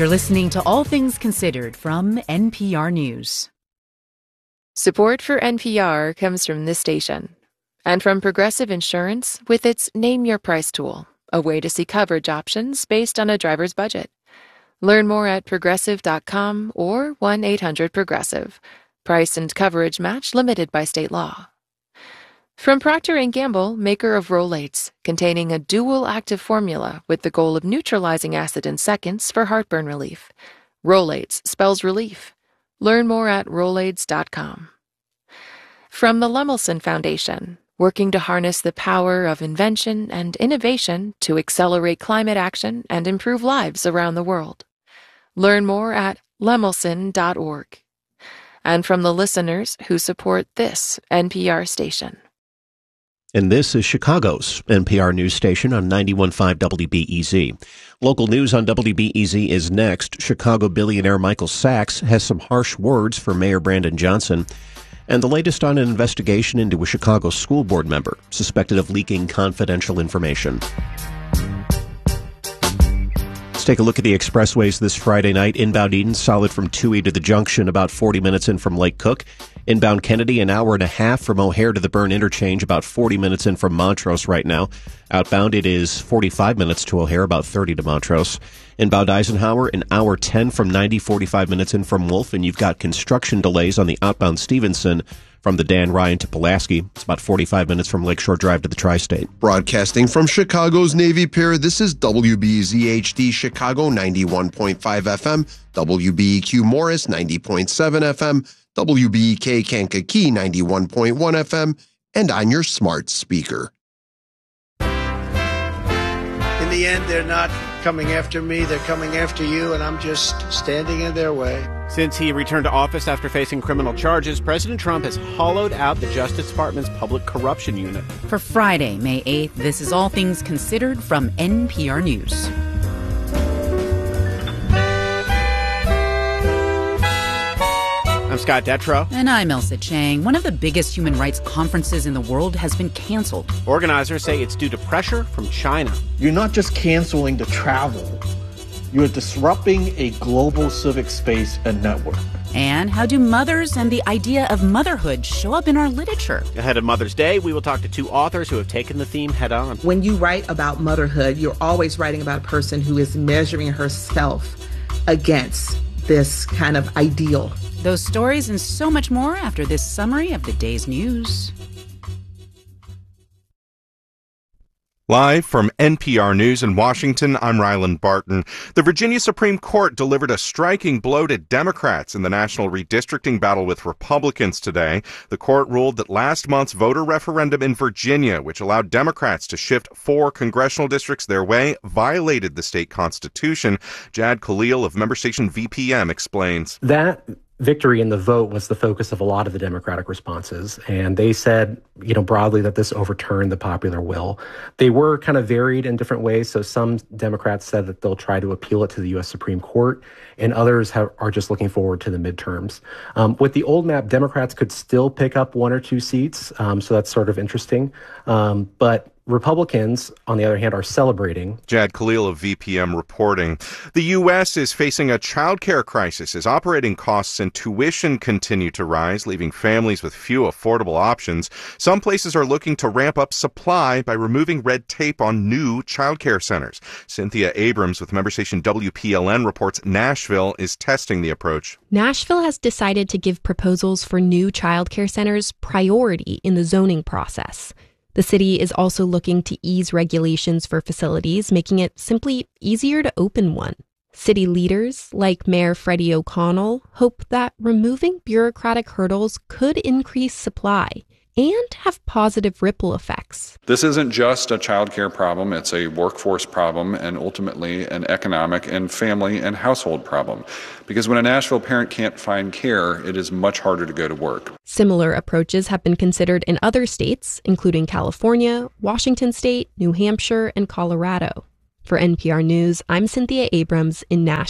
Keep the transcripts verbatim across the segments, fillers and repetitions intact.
You're listening to All Things Considered from N P R News. Support for N P R comes from this station and from Progressive Insurance with its Name Your Price tool, a way to see coverage options based on a driver's budget. Learn more at progressive dot com or one eight hundred progressive. Price and coverage match limited by state law. From Procter and Gamble, maker of Rolaids, containing a dual active formula with the goal of neutralizing acid in seconds for heartburn relief. Rolaids spells relief. Learn more at rolaids dot com. From the Lemelson Foundation, working to harness the power of invention and innovation to accelerate climate action and improve lives around the world. Learn more at lemelson dot org. And from the listeners who support this N P R station. And this is Chicago's N P R news station on ninety-one point five W B E Z. Local news on W B E Z is next. Chicago billionaire Michael Sachs has some harsh words for Mayor Brandon Johnson. And the latest on an investigation into a Chicago school board member suspected of leaking confidential information. Let's take a look at the expressways this Friday night. Inbound Eden, solid from two E to the junction, about forty minutes in from Lake Cook. Inbound Kennedy, an hour and a half from O'Hare to the Byrne interchange, about forty minutes in from Montrose right now. Outbound, it is forty-five minutes to O'Hare, about thirty to Montrose. Inbound Eisenhower, an hour ten from ninety, forty-five minutes in from Wolf. And you've got construction delays on the outbound Stevenson from the Dan Ryan to Pulaski. It's about forty-five minutes from Lakeshore Drive to the Tri-State. Broadcasting from Chicago's Navy Pier, this is W B E Z H D Chicago ninety-one point five F M, W B E Q Morris ninety point seven F M, W B E K Kankakee ninety-one point one F M, and on your smart speaker. In the end, they're not coming after me, they're coming after you, and I'm just standing in their way. Since he returned to office after facing criminal charges, President Trump has hollowed out the Justice Department's Public Corruption Unit. For Friday, May eighth, this is All Things Considered from N P R News. I'm Scott Detrow. And I'm Elsa Chang. One of the biggest human rights conferences in the world has been canceled. Organizers say it's due to pressure from China. You're not just canceling the travel. You're disrupting a global civic space and network. And how do mothers and the idea of motherhood show up in our literature? Ahead of Mother's Day, we will talk to two authors who have taken the theme head on. When you write about motherhood, you're always writing about a person who is measuring herself against this kind of ideal. Those stories and so much more after this summary of the day's news. Live from N P R News in Washington, I'm Ryland Barton. The Virginia Supreme Court delivered a striking blow to Democrats in the national redistricting battle with Republicans today. The court ruled that last month's voter referendum in Virginia, which allowed Democrats to shift four congressional districts their way, violated the state constitution. Jad Khalil of member station V P M explains. That victory in the vote was the focus of a lot of the Democratic responses. And they said, you know, broadly that this overturned the popular will. They were kind of varied in different ways. So some Democrats said that they'll try to appeal it to the U S Supreme Court, and others have, are just looking forward to the midterms. Um, with the old map, Democrats could still pick up one or two seats. Um, so that's sort of interesting. Um, but Republicans, on the other hand, are celebrating. Jad Khalil of V P M reporting. The U S is facing a childcare crisis as operating costs and tuition continue to rise, leaving families with few affordable options. Some places are looking to ramp up supply by removing red tape on new childcare centers. Cynthia Abrams with member station W P L N reports Nashville is testing the approach. Nashville has decided to give proposals for new childcare centers priority in the zoning process. The city is also looking to ease regulations for facilities, making it simply easier to open one. City leaders, like Mayor Freddie O'Connell, hope that removing bureaucratic hurdles could increase supply and have positive ripple effects. This isn't just a childcare problem, it's a workforce problem and ultimately an economic and family and household problem. Because when a Nashville parent can't find care, it is much harder to go to work. Similar approaches have been considered in other states, including California, Washington State, New Hampshire, and Colorado. For N P R News, I'm Cynthia Abrams in Nashville.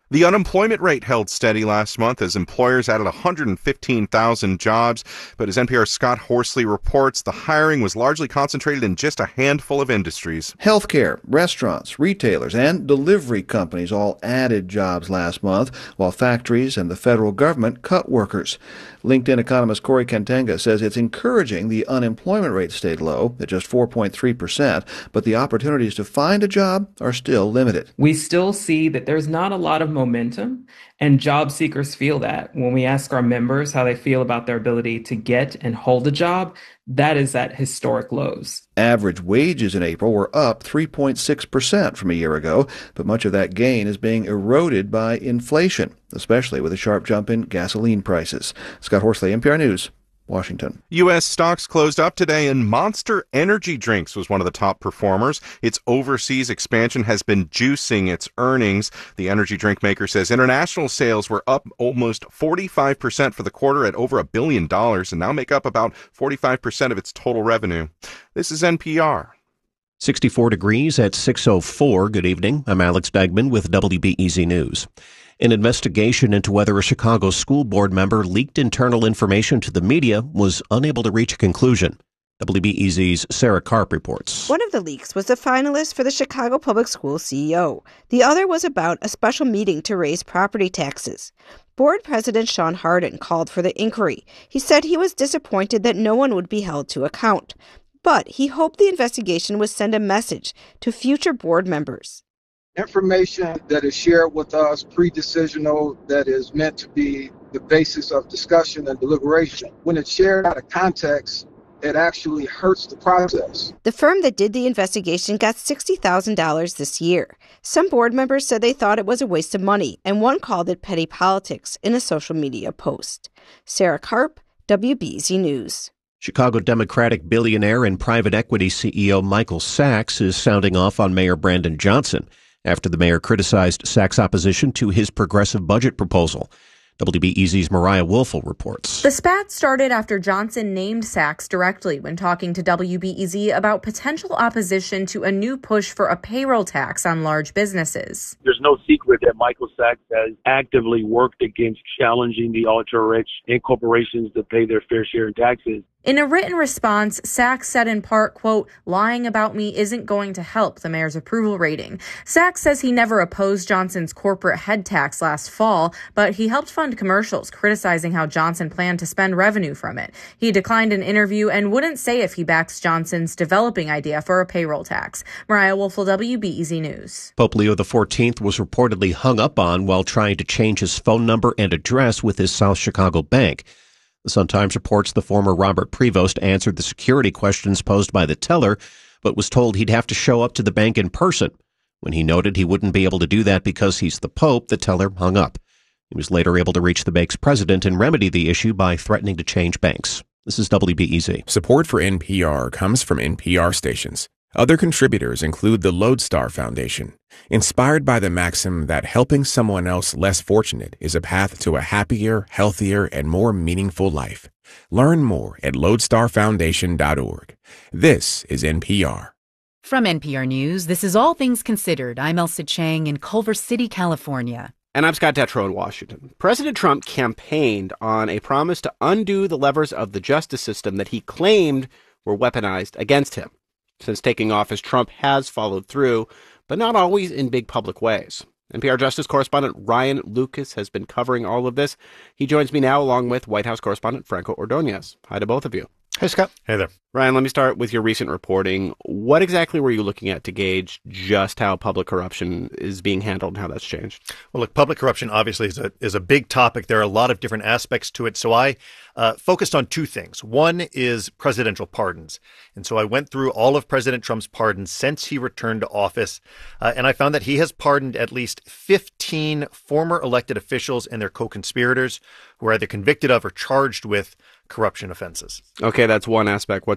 The unemployment rate held steady last month as employers added one hundred fifteen thousand jobs. But as N P R's Scott Horsley reports, the hiring was largely concentrated in just a handful of industries. Healthcare, restaurants, retailers, and delivery companies all added jobs last month, while factories and the federal government cut workers. LinkedIn economist Corey Kentenga says it's encouraging the unemployment rate stayed low at just four point three percent, but the opportunities to find a job are still limited. We still see that there's not a lot of momentum, and job seekers feel that. When we ask our members how they feel about their ability to get and hold a job, that is at historic lows. Average wages in April were up three point six percent from a year ago, but much of that gain is being eroded by inflation, especially with a sharp jump in gasoline prices. Scott Horsley, N P R News, Washington. U S stocks closed up today, and Monster Energy Drinks was one of the top performers. Its overseas expansion has been juicing its earnings. The energy drink maker says international sales were up almost forty-five percent for the quarter at over a billion dollars and now make up about forty-five percent of its total revenue. This is N P R. sixty-four degrees at six oh four. Good evening. I'm Alex Degman with W B E Z News. An investigation into whether a Chicago school board member leaked internal information to the media was unable to reach a conclusion. W B E Z's Sarah Karp reports. One of the leaks was the finalist for the Chicago Public Schools C E O. The other was about a special meeting to raise property taxes. Board President Sean Hardin called for the inquiry. He said he was disappointed that no one would be held to account. But he hoped the investigation would send a message to future board members. Information that is shared with us pre-decisional, that is meant to be the basis of discussion and deliberation, when it's shared out of context, it actually hurts the process. The firm that did the investigation got sixty thousand dollars this year. Some board members said they thought it was a waste of money, and one called it petty politics in a social media post. Sarah Karp, W B E Z News. Chicago Democratic billionaire and private equity C E O Michael Sachs is sounding off on Mayor Brandon Johnson after the mayor criticized Sachs' opposition to his progressive budget proposal. W B E Z's Mariah Woelfel reports. The spat started after Johnson named Sachs directly when talking to W B E Z about potential opposition to a new push for a payroll tax on large businesses. There's no secret that Michael Sachs has actively worked against challenging the ultra-rich and corporations that pay their fair share in taxes. In a written response, Sachs said in part, quote, lying about me isn't going to help the mayor's approval rating. Sachs says he never opposed Johnson's corporate head tax last fall, but he helped fund commercials criticizing how Johnson planned to spend revenue from it. He declined an interview and wouldn't say if he backs Johnson's developing idea for a payroll tax. Mariah Woelfel, W B E Z News. Pope Leo the fourteenth was reportedly hung up on while trying to change his phone number and address with his South Chicago bank. The Sun-Times reports the former Robert Prevost answered the security questions posed by the teller, but was told he'd have to show up to the bank in person. When he noted he wouldn't be able to do that because he's the Pope, the teller hung up. He was later able to reach the bank's president and remedy the issue by threatening to change banks. This is W B E Z. Support for N P R comes from N P R stations. Other contributors include the Lodestar Foundation, inspired by the maxim that helping someone else less fortunate is a path to a happier, healthier, and more meaningful life. Learn more at lodestar foundation dot org. This is N P R. From N P R News, this is All Things Considered. I'm Elsa Chang in Culver City, California. And I'm Scott Detrow in Washington. President Trump campaigned on a promise to undo the levers of the justice system that he claimed were weaponized against him. Since taking office, Trump has followed through, but not always in big public ways. N P R Justice correspondent Ryan Lucas has been covering all of this. He joins me now along with White House correspondent Franco Ordonez. Hi to both of you. Hey, Scott. Hey there. Ryan, let me start with your recent reporting. What exactly were you looking at to gauge just how public corruption is being handled and how that's changed? Well, look, public corruption obviously is a, is a big topic. There are a lot of different aspects to it. So I uh, focused on two things. One is presidential pardons. And so I went through all of President Trump's pardons since he returned to office. Uh, and I found that he has pardoned at least fifteen former elected officials and their co-conspirators who are either convicted of or charged with corruption offenses. Okay, that's one aspect. What's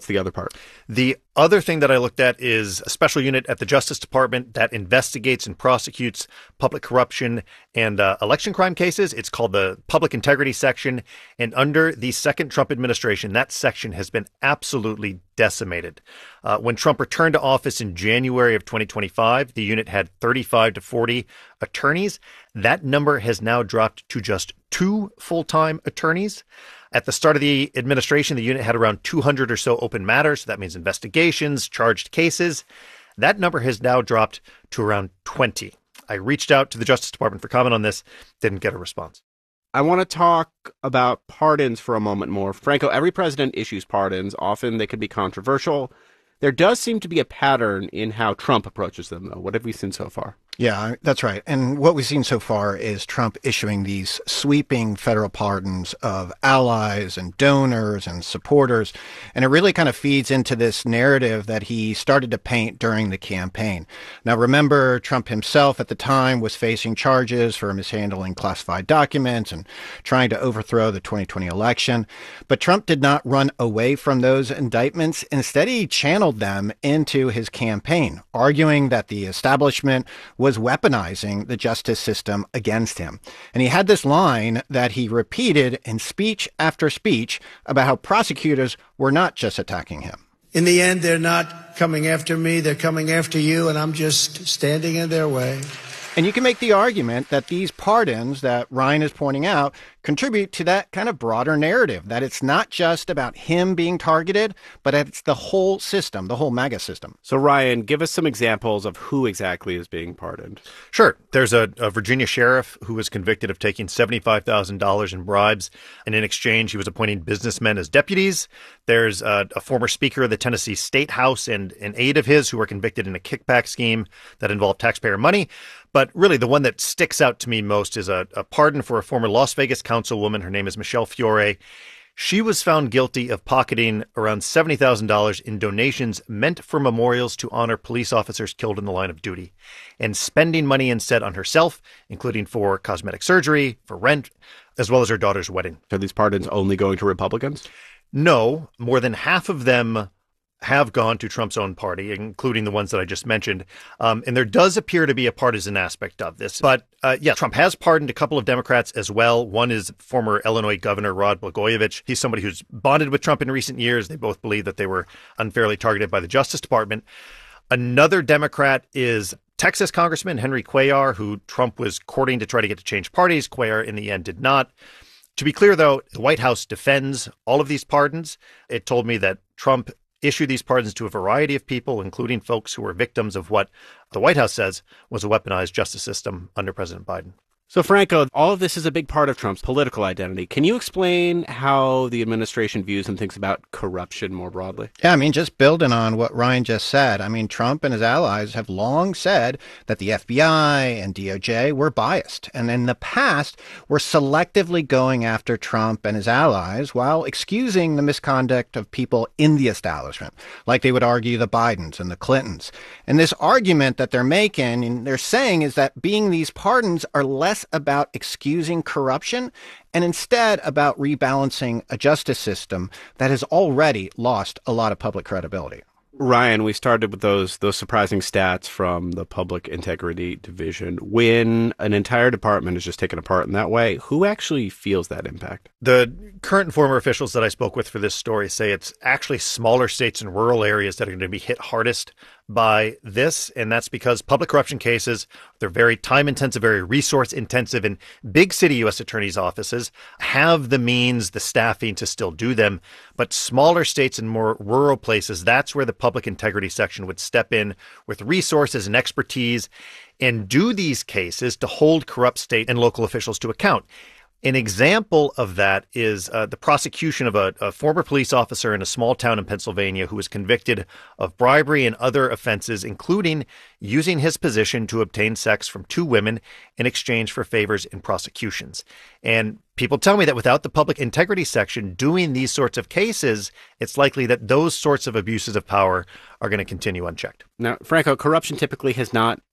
the other part? The other thing that I looked at is a special unit at the Justice Department that investigates and prosecutes public corruption and uh, election crime cases. It's called the Public Integrity Section. And under the second Trump administration, that section has been absolutely decimated. Uh, when Trump returned to office in January of twenty twenty-five, the unit had thirty-five to forty attorneys. That number has now dropped to just two full-time attorneys. At the start of the administration, the unit had around two hundred or so open matters. So that means investigations, charged cases. That number has now dropped to around twenty. I reached out to the Justice Department for comment on this, didn't get a response. I want to talk about pardons for a moment more. Franco, every president issues pardons. Often they can be controversial. There does seem to be a pattern in how Trump approaches them, though. What have we seen so far? Yeah, that's right. And what we've seen so far is Trump issuing these sweeping federal pardons of allies and donors and supporters. And it really kind of feeds into this narrative that he started to paint during the campaign. Now, remember, Trump himself at the time was facing charges for mishandling classified documents and trying to overthrow the twenty twenty election. But Trump did not run away from those indictments. Instead, he channeled them into his campaign, arguing that the establishment was weaponizing the justice system against him. And he had this line that he repeated in speech after speech about how prosecutors were not just attacking him. In the end, they're not coming after me. They're coming after you, and I'm just standing in their way. And you can make the argument that these pardons that Ryan is pointing out contribute to that kind of broader narrative, that it's not just about him being targeted, but it's the whole system, the whole MAGA system. So, Ryan, give us some examples of who exactly is being pardoned. Sure. There's a, a Virginia sheriff who was convicted of taking seventy-five thousand dollars in bribes, and in exchange, he was appointing businessmen as deputies. There's a, a former speaker of the Tennessee State House and an aide of his who were convicted in a kickback scheme that involved taxpayer money. But really, the one that sticks out to me most is a, a pardon for a former Las Vegas councilwoman. Her name is Michelle Fiore. She was found guilty of pocketing around seventy thousand dollars in donations meant for memorials to honor police officers killed in the line of duty, and spending money instead on herself, including for cosmetic surgery, for rent, as well as her daughter's wedding. Are these pardons only going to Republicans? No, more than half of them have gone to Trump's own party, including the ones that I just mentioned. Um, and there does appear to be a partisan aspect of this. But uh, yeah, Trump has pardoned a couple of Democrats as well. One is former Illinois Governor Rod Blagojevich. He's somebody who's bonded with Trump in recent years. They both believe that they were unfairly targeted by the Justice Department. Another Democrat is Texas Congressman Henry Cuellar, who Trump was courting to try to get to change parties. Cuellar, in the end, did not. To be clear, though, the White House defends all of these pardons. It told me that Trump issued these pardons to a variety of people, including folks who were victims of what the White House says was a weaponized justice system under President Biden. So, Franco, all of this is a big part of Trump's political identity. Can you explain how the administration views and thinks about corruption more broadly? Yeah, I mean, just building on what Ryan just said, I mean, Trump and his allies have long said that the F B I and D O J were biased, and in the past were selectively going after Trump and his allies while excusing the misconduct of people in the establishment, like they would argue the Bidens and the Clintons. And this argument that they're making and they're saying is that being these pardons are less about excusing corruption and instead about rebalancing a justice system that has already lost a lot of public credibility. Ryan, we started with those those surprising stats from the Public Integrity Division. When an entire department is just taken apart in that way, who actually feels that impact? The current and former officials that I spoke with for this story say it's actually smaller states and rural areas that are going to be hit hardest by this, and that's because public corruption cases, they're very time-intensive, very resource-intensive, and big city U S attorneys' offices have the means, the staffing to still do them. But smaller states and more rural places, that's where the Public Integrity Section would step in with resources and expertise and do these cases to hold corrupt state and local officials to account. An example of that is uh, the prosecution of a, a former police officer in a small town in Pennsylvania who was convicted of bribery and other offenses, including using his position to obtain sex from two women in exchange for favors in prosecutions. And people tell me that without the Public Integrity Section doing these sorts of cases, it's likely that those sorts of abuses of power are going to continue unchecked. Now, Franco, corruption typically has not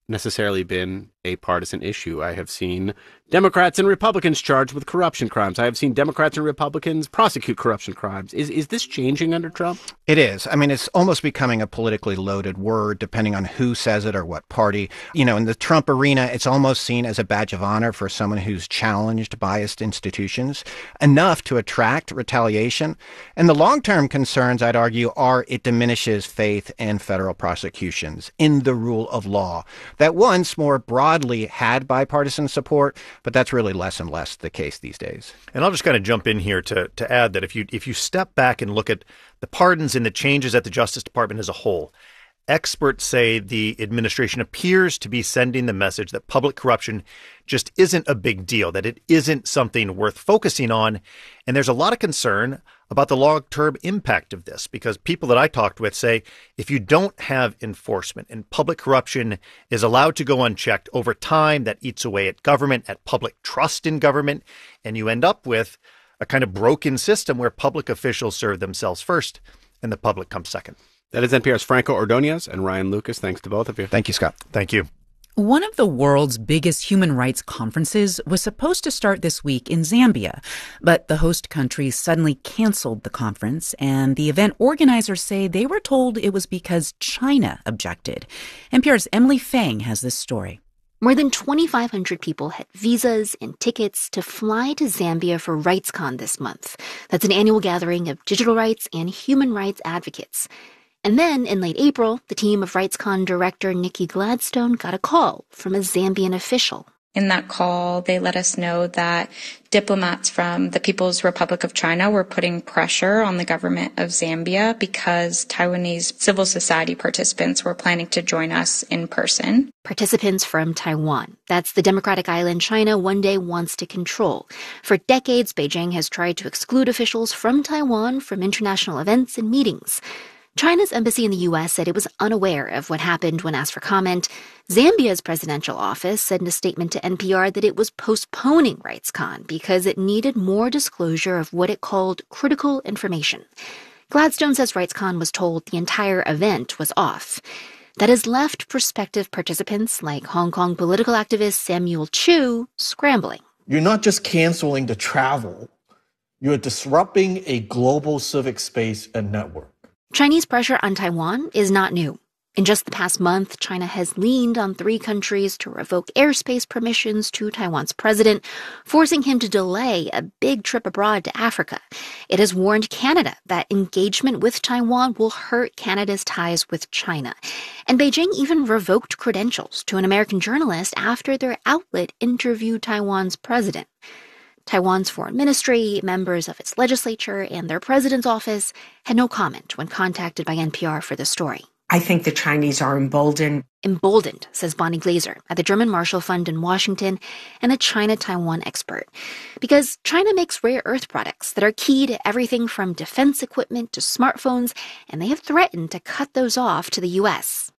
necessarily been a partisan issue. I have seen Democrats and Republicans charged with corruption crimes. I have seen Democrats and Republicans prosecute corruption crimes. Is is this changing under Trump? It is. I mean, it's almost becoming a politically loaded word, depending on who says it or what party. You know, in the Trump arena, it's almost seen as a badge of honor for someone who's challenged biased institutions, enough to attract retaliation. And the long-term concerns, I'd argue, are it diminishes faith in federal prosecutions, in the rule of law, that once more broadly had bipartisan support, but that's really less and less the case these days. And I'll just kind of jump in here to to add that if you if you step back and look at the pardons and the changes at the Justice Department as a whole, experts say the administration appears to be sending the message that public corruption just isn't a big deal, that it isn't something worth focusing on. And there's a lot of concern about the long-term impact of this, because people that I talked with say if you don't have enforcement and public corruption is allowed to go unchecked over time, that eats away at government, at public trust in government, and you end up with a kind of broken system where public officials serve themselves first and the public comes second. That is N P R's Franco Ordonez and Ryan Lucas. Thanks to both of you. Thank you, Scott. Thank you. One of the world's biggest human rights conferences was supposed to start this week in Zambia, but the host country suddenly canceled the conference, and the event organizers say they were told it was because China objected. N P R's Emily Fang has this story. More than twenty-five hundred people had visas and tickets to fly to Zambia for RightsCon this month. That's an annual gathering of digital rights and human rights advocates. And then, in late April, the team of RightsCon director Nikki Gladstone got a call from a Zambian official. In that call, they let us know that diplomats from the People's Republic of China were putting pressure on the government of Zambia because Taiwanese civil society participants were planning to join us in person. Participants from Taiwan. That's the democratic island China one day wants to control. For decades, Beijing has tried to exclude officials from Taiwan from international events and meetings. China's embassy in the U S said it was unaware of what happened when asked for comment. Zambia's presidential office said in a statement to N P R that it was postponing RightsCon because it needed more disclosure of what it called critical information. Gladstone says RightsCon was told the entire event was off. That has left prospective participants like Hong Kong political activist Samuel Chu scrambling. You're not just canceling the travel, you're disrupting a global civic space and network. Chinese pressure on Taiwan is not new. In just the past month, China has leaned on three countries to revoke airspace permissions to Taiwan's president, forcing him to delay a big trip abroad to Africa. It has warned Canada that engagement with Taiwan will hurt Canada's ties with China. And Beijing even revoked credentials to an American journalist after their outlet interviewed Taiwan's president. Taiwan's foreign ministry, members of its legislature, and their president's office had no comment when contacted by N P R for the story. I think the Chinese are emboldened. Emboldened, says Bonnie Glaser at the German Marshall Fund in Washington and a China-Taiwan expert. Because China makes rare earth products that are key to everything from defense equipment to smartphones, and they have threatened to cut those off to the U S.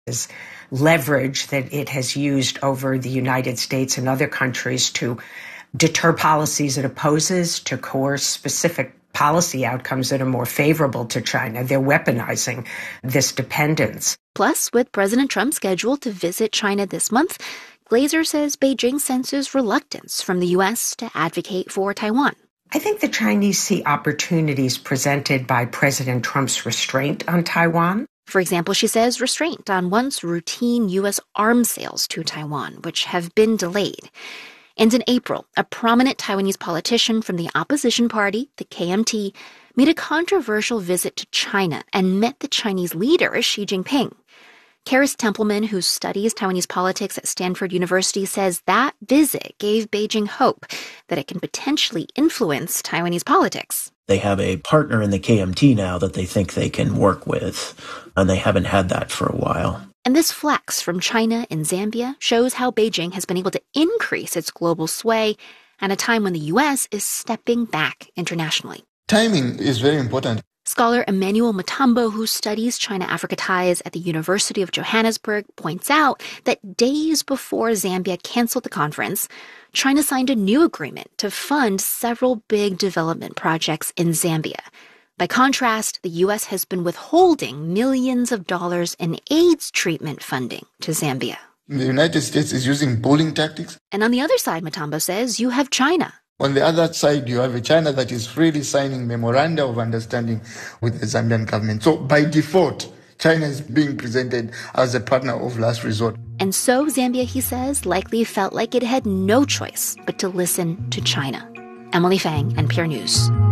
Leverage that it has used over the United States and other countries to deter policies it opposes, to coerce specific policy outcomes that are more favorable to China. They're weaponizing this dependence. Plus, with President Trump scheduled to visit China this month, Glaser says Beijing senses reluctance from the U S to advocate for Taiwan. I think the Chinese see opportunities presented by President Trump's restraint on Taiwan. For example, she says restraint on once routine U S arms sales to Taiwan, which have been delayed. And in April, a prominent Taiwanese politician from the opposition party, the K M T, made a controversial visit to China and met the Chinese leader, Xi Jinping. Karis Templeman, who studies Taiwanese politics at Stanford University, says that visit gave Beijing hope that it can potentially influence Taiwanese politics. They have a partner in the K M T now that they think they can work with, and they haven't had that for a while. And this flex from China and Zambia shows how Beijing has been able to increase its global sway at a time when the U S is stepping back internationally. Timing is very important. Scholar Emmanuel Mutombo, who studies China-Africa ties at the University of Johannesburg, points out that days before Zambia canceled the conference, China signed a new agreement to fund several big development projects in Zambia. By contrast, the U S has been withholding millions of dollars in AIDS treatment funding to Zambia. The United States is using bullying tactics. And on the other side, Matambo says, you have China. On the other side, you have a China that is freely signing memoranda of understanding with the Zambian government. So by default, China is being presented as a partner of last resort. And so Zambia, he says, likely felt like it had no choice but to listen to China. Emily Fang, N P R News.